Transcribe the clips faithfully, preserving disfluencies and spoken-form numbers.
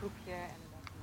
groepje. En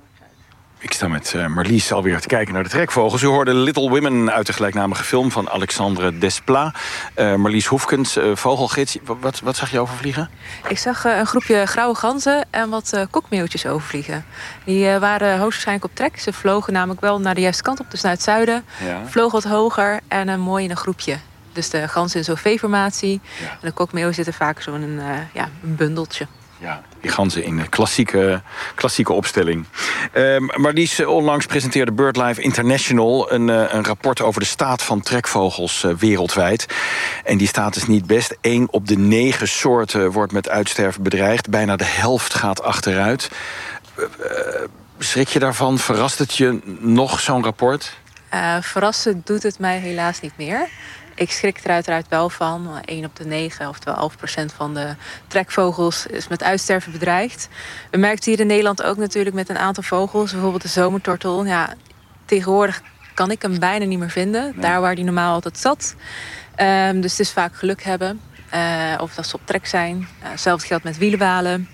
Ik sta met uh, Marlies alweer te kijken naar de trekvogels. U hoorde Little Women uit de gelijknamige film van Alexandre Desplat. Uh, Marlies Hoefkens, uh, vogelgids. Wat, wat zag je overvliegen? Ik zag uh, een groepje grauwe ganzen en wat uh, kokmeeuwtjes overvliegen. Die uh, waren hoogstwaarschijnlijk op trek. Ze vlogen namelijk wel naar de juiste kant op, dus naar het zuiden. Ja. Vlogen wat hoger en uh, mooi in een groepje. Dus de ganzen in zo'n V-formatie. Ja. En de kokmeeuwen zitten vaak zo'n uh, ja, een bundeltje. Ja, die ganzen in klassieke, klassieke opstelling. Uh, Marlies, onlangs presenteerde BirdLife International een, uh, een rapport over de staat van trekvogels uh, wereldwijd. En die staat is niet best. Eén op de negen soorten wordt met uitsterven bedreigd. Bijna de helft gaat achteruit. Uh, schrik je daarvan? Verrast het je nog, zo'n rapport? Uh, verrassen doet het mij helaas niet meer. Ik schrik er uiteraard wel van. één op de negen, oftewel elf procent van de trekvogels is met uitsterven bedreigd. We merken hier in Nederland ook natuurlijk met een aantal vogels. Bijvoorbeeld de zomertortel. Ja, tegenwoordig kan ik hem bijna niet meer vinden. Nee. Daar waar die normaal altijd zat. Um, dus het is vaak geluk hebben. Uh, of dat ze op trek zijn. Uh, hetzelfde geldt met wielenwalen.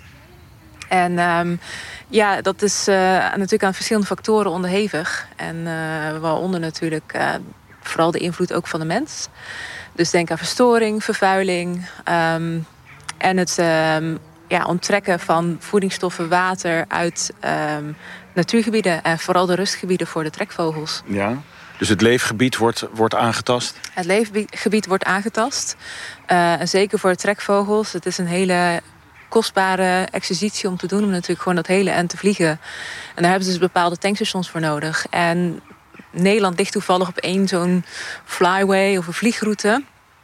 En um, ja, dat is uh, natuurlijk aan verschillende factoren onderhevig. En uh, waaronder natuurlijk... Uh, Vooral de invloed ook van de mens. Dus denk aan verstoring, vervuiling. Um, en het um, ja, onttrekken van voedingsstoffen, water uit um, natuurgebieden. En vooral de rustgebieden voor de trekvogels. Ja, dus het leefgebied wordt, wordt aangetast? Het leefgebied wordt aangetast. Uh, en zeker voor de trekvogels. Het is een hele kostbare exercitie om te doen. Om natuurlijk gewoon dat hele end te vliegen. En daar hebben ze dus bepaalde tankstations voor nodig. En Nederland ligt toevallig op één zo'n flyway of een vliegroute.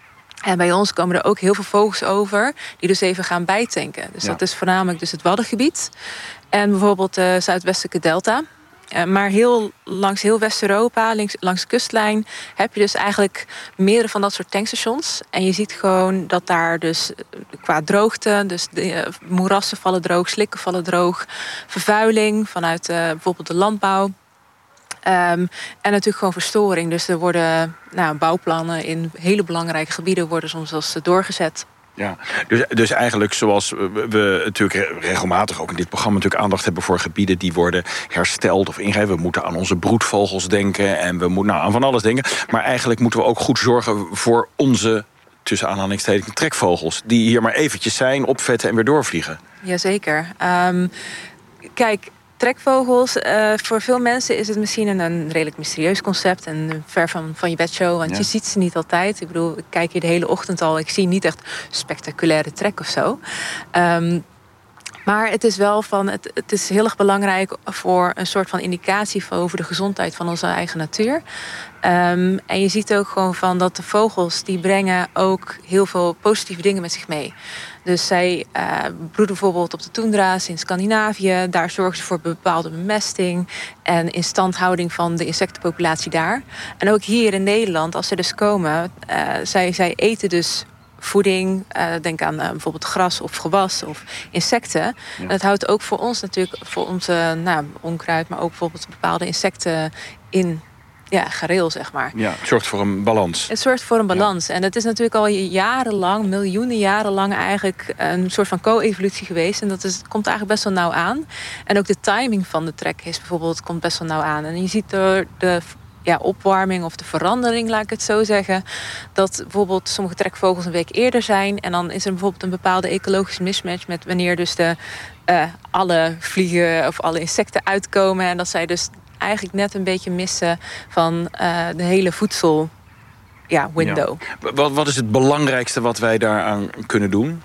En bij ons komen er ook heel veel vogels over die dus even gaan bijtanken. Dus ja. Dat is voornamelijk dus het Waddengebied. En bijvoorbeeld de Zuidwestelijke Delta. Uh, maar heel, langs heel West-Europa, langs, langs de kustlijn, heb je dus eigenlijk meerdere van dat soort tankstations. En je ziet gewoon dat daar dus qua droogte, dus de uh, moerassen vallen droog, slikken vallen droog, vervuiling vanuit uh, bijvoorbeeld de landbouw. Um, en natuurlijk gewoon verstoring. Dus er worden nou, bouwplannen in hele belangrijke gebieden worden soms als doorgezet. Ja, dus, dus eigenlijk zoals we natuurlijk regelmatig ook in dit programma natuurlijk aandacht hebben voor gebieden die worden hersteld of ingrepen. We moeten aan onze broedvogels denken en we moeten nou, aan van alles denken. Maar eigenlijk moeten we ook goed zorgen voor onze, tussen aanhalingstekens, trekvogels. Die hier maar eventjes zijn, opvetten en weer doorvliegen. Jazeker. Um, kijk... Trekvogels, uh, voor veel mensen is het misschien een, een redelijk mysterieus concept. En ver van, van je bedshow, want ja. Je ziet ze niet altijd. Ik bedoel, ik kijk hier de hele ochtend al. Ik zie niet echt spectaculaire trek of zo. Um, maar het is wel van, het, het is heel erg belangrijk voor een soort van indicatie over de gezondheid van onze eigen natuur. Um, en je ziet ook gewoon van dat de vogels die brengen ook heel veel positieve dingen met zich mee. Dus zij uh, broeden bijvoorbeeld op de toendra's in Scandinavië. Daar zorgen ze voor bepaalde bemesting en instandhouding van de insectenpopulatie daar. En ook hier in Nederland, als ze dus komen, uh, zij, zij eten dus voeding. Uh, denk aan uh, bijvoorbeeld gras of gewas of insecten. Ja. En dat houdt ook voor ons natuurlijk, voor onze nou, onkruid, maar ook bijvoorbeeld bepaalde insecten in. Ja, gareel, zeg maar. Ja, het zorgt voor een balans. Het zorgt voor een balans. Ja. En het is natuurlijk al jarenlang, miljoenen jaren lang eigenlijk een soort van co-evolutie geweest. En dat is, komt eigenlijk best wel nauw aan. En ook de timing van de trek is bijvoorbeeld, komt best wel nauw aan. En je ziet door de ja, opwarming of de verandering, laat ik het zo zeggen, dat bijvoorbeeld sommige trekvogels een week eerder zijn. En dan is er bijvoorbeeld een bepaalde ecologische mismatch met wanneer dus de uh, alle vliegen of alle insecten uitkomen. En dat zij dus eigenlijk net een beetje missen van uh, de hele voedsel ja, window. Ja. Wat, wat is het belangrijkste wat wij daaraan kunnen doen?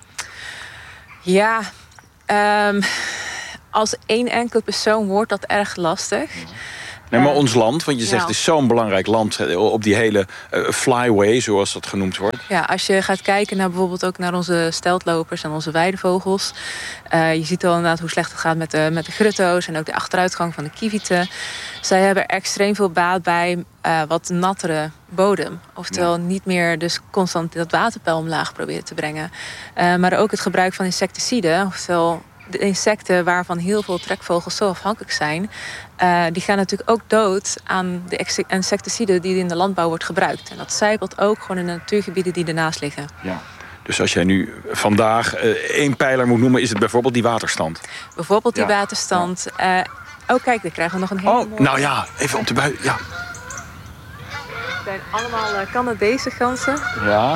Ja, um, als één enkel persoon wordt dat erg lastig. Ja. Nee, maar ons land, want je zegt ja. het is zo'n belangrijk land op die hele uh, flyway, zoals dat genoemd wordt. Ja, als je gaat kijken naar bijvoorbeeld ook naar onze steltlopers en onze weidevogels. Uh, je ziet al inderdaad hoe slecht het gaat met de, met de grutto's en ook de achteruitgang van de kievieten. Zij hebben er extreem veel baat bij uh, wat nattere bodem. Oftewel ja. niet meer dus constant dat waterpeil omlaag proberen te brengen. Uh, maar ook het gebruik van insecticiden, oftewel de insecten waarvan heel veel trekvogels zo afhankelijk zijn, uh, die gaan natuurlijk ook dood aan de insecticiden die in de landbouw wordt gebruikt. En dat zijpelt ook gewoon in de natuurgebieden die ernaast liggen. Ja. Dus als jij nu vandaag uh, één pijler moet noemen, is het bijvoorbeeld die waterstand. Bijvoorbeeld die ja. waterstand. Uh, oh, kijk, dan krijgen we nog een hele oh, mooie... Nou ja, even op de bui. Ja. Het zijn allemaal uh, Canadese ganzen. Ja.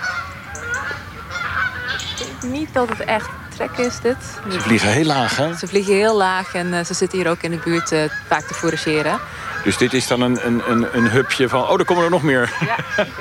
Ik denk niet dat het echt trek is, dit. Ze vliegen heel laag, hè? Ze vliegen heel laag en uh, ze zitten hier ook in de buurt uh, vaak te fourageren. Dus dit is dan een, een, een, een hubje van... Oh, er komen er nog meer. Ja.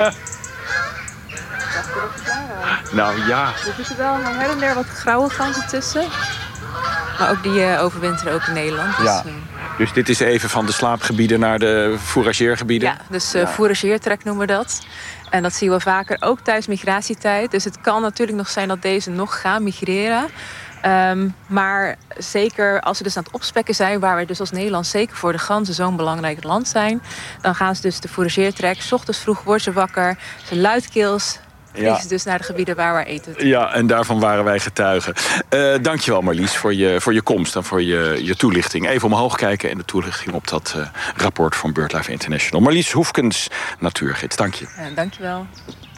Nou ja. Er zitten wel her en der wat grauwe ganzen tussen. Maar ook die uh, overwinteren ook in Nederland. Dus, ja. uh... dus dit is even van de slaapgebieden naar de fourageergebieden? Ja, dus uh, ja. fourageertrek noemen we dat. En dat zien we vaker ook tijdens migratietijd. Dus het kan natuurlijk nog zijn dat deze nog gaan migreren. Um, maar zeker als ze dus aan het opspekken zijn... waar we dus als Nederland zeker voor de ganzen zo'n belangrijk land zijn... dan gaan ze dus de fourageertrek. 's Ochtends vroeg worden ze wakker. Ze luidkeels... vliegen ze dus naar de gebieden waar we eten. Ja, en daarvan waren wij getuigen. Uh, dankjewel Marlies voor je, voor je komst en voor je, je toelichting. Even omhoog kijken en de toelichting op dat uh, rapport van BirdLife International. Marlies Hoefkens, natuurgids. Dank je. Ja, dankjewel.